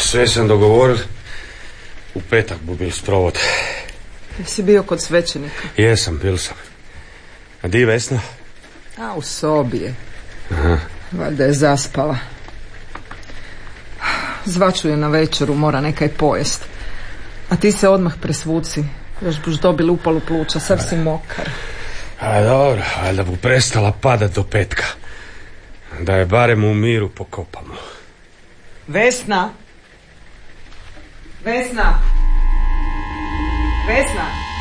Sve sam dogovoril. U petak bu bil sprovod. Jesi bio kod svećenika? Jesam, bil sam. A di Vesna? A u sobi je. Aha. Valjda je zaspala. Zvaću je na večeru, mora nekaj pojest. A ti se odmah presvuci. Još buš dobili upalu pluća, sav si mokar. A dobro, valjda bu prestala padat do petka. Da je barem u miru pokopamo. Vesna! Vesna! Vesna!